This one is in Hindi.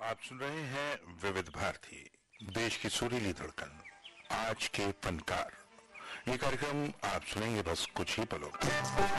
आप सुन रहे हैं विविध भारती, देश की सुरीली धड़कन, आज के फनकार। ये कार्यक्रम आप सुनेंगे बस कुछ ही पलों।